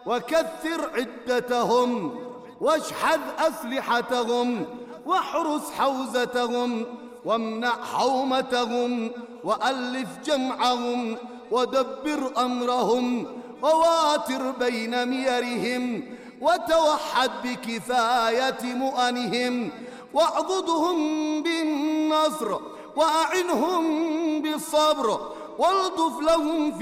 وكثر عدتهم، واشحذ أسلحتهم، واحرس حوزتهم، وامنع حومتهم، وألف جمعهم، ودبر أمرهم، وواتر بين ميرهم، وتوحد بكفاية مؤنهم، واعضدهم بالنصر، وأعنهم بالصبر، والطف لهم